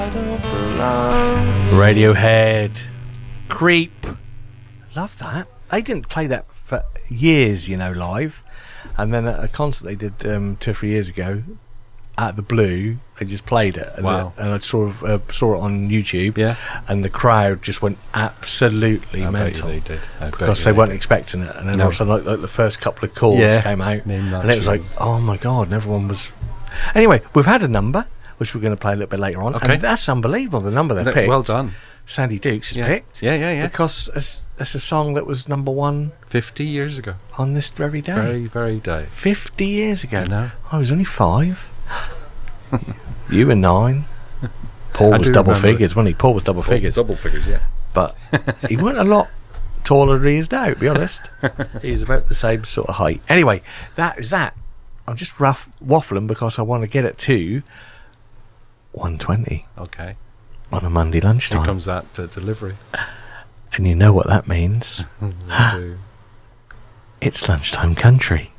Radiohead, Creep. Love that. They didn't play that for years, you know, live. And then at a concert they did 2 or 3 years ago, at the Blue, they just played it. And, wow. And I saw it on YouTube. Yeah. And the crowd just went absolutely mental. I bet you they did. Because they weren't expecting it. And then all of a sudden, like the first couple of chords came out. And it was like, oh my God, and everyone was... Anyway, we've had a number, which we're going to play a little bit later on. Okay. And that's unbelievable, the number they picked. Well done. Sandy Dukes is picked. Yeah. Because it's a song that was number one 50 years ago. On this very day. Very, very day. 50 years ago. I know. I was only 5. You were 9. Paul was double figures, wasn't he? Paul was double figures. Double figures, yeah. But he weren't a lot taller than he is now, to be honest. He's about the same sort of height. Anyway, that is that. I'm just waffling because I want to get it to 1:20. Okay. On a Monday lunchtime. Here comes that delivery. And you know what that means. I do. It's lunchtime country.